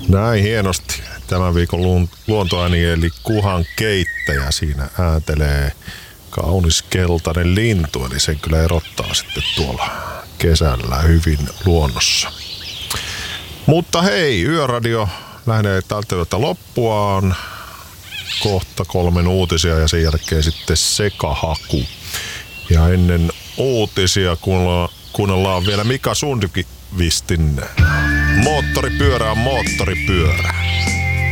Näin hienosti tämän viikon luontoääni eli kuhan keittäjä siinä ääntelee kaunis keltainen lintu, eli sen kyllä erottaa sitten tuolla kesällä hyvin luonnossa. Mutta hei, Yöradio lähenee tältä yöltä loppuaan. Kohta 3 uutisia ja sen jälkeen sitten sekahaku. Ja ennen uutisia kuunnellaan vielä Mika Sundqvistin Moottoripyörä on moottoripyörä.